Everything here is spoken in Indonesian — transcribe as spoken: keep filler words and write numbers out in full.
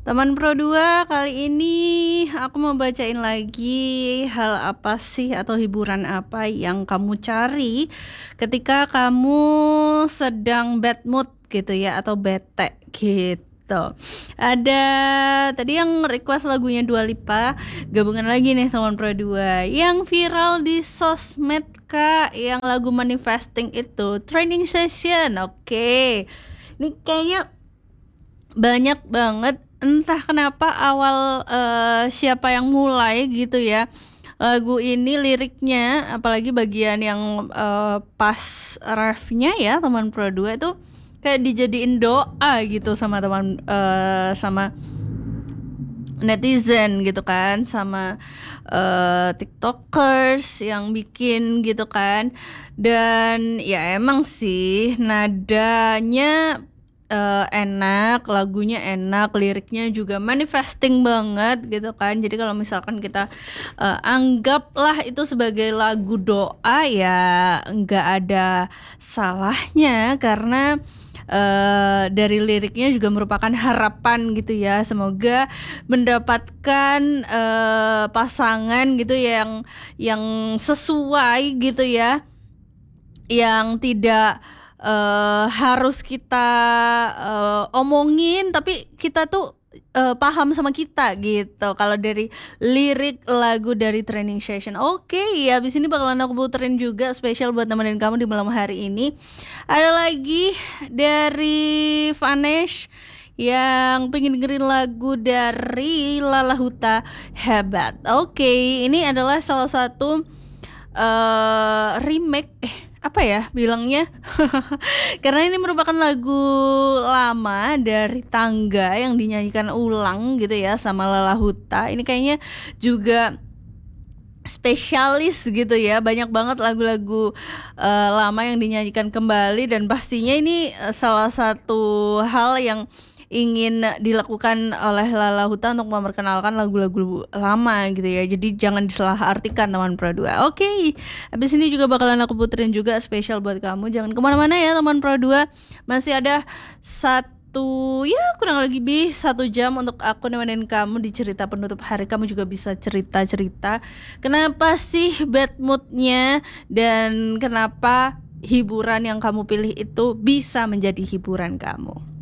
Teman Pro dua, kali ini aku mau bacain lagi hal apa sih atau hiburan apa yang kamu cari ketika kamu sedang bad mood gitu ya, atau bete gitu. Ada tadi yang request lagunya Dua Lipa, gabungan lagi nih teman Pro dua yang viral di sosmed Kak, yang lagu Manifesting itu training session. Oke, ini kayaknya banyak banget, entah kenapa awal uh, siapa yang mulai gitu ya lagu ini, liriknya apalagi bagian yang uh, pas refnya ya teman Pro dua itu kayak dijadiin doa gitu sama teman uh, sama netizen gitu kan, sama uh, tiktokers yang bikin gitu kan. Dan ya emang sih nadanya Uh, enak, lagunya enak, liriknya juga manifesting banget gitu kan. Jadi kalau misalkan kita uh, anggaplah itu sebagai lagu doa, ya nggak ada salahnya, karena Uh, dari liriknya juga merupakan harapan gitu ya, semoga mendapatkan uh, pasangan gitu yang yang sesuai gitu ya, yang tidak uh, harus kita uh, omongin tapi kita tuh uh, paham sama kita gitu. Kalau dari lirik lagu dari Training Session. Oke, okay, ya abis ini bakalan aku puterin juga spesial buat nemenin kamu di malam hari ini. Ada lagi dari Vanesh yang pengen dengerin lagu dari Lala Huta, Hebat. Oke, okay, ini adalah salah satu uh, remake eh apa ya bilangnya karena ini merupakan lagu lama dari Tangga yang dinyanyikan ulang gitu ya sama Lala Huta. Ini kayaknya juga spesialis gitu ya, banyak banget lagu-lagu uh, lama yang dinyanyikan kembali, dan pastinya ini uh, salah satu hal yang ingin dilakukan oleh Lala Huta untuk memperkenalkan lagu-lagu lama gitu ya. Jadi jangan disalahartikan teman Pro dua. Oke, okay. Habis ini juga bakalan aku puterin juga spesial buat kamu. Jangan kemana-mana ya teman Pro dua. Masih ada satu ya kurang lebih satu jam untuk aku nemenin kamu di cerita penutup hari. Kamu juga bisa cerita-cerita kenapa sih bad moodnya, dan kenapa hiburan yang kamu pilih itu bisa menjadi hiburan kamu.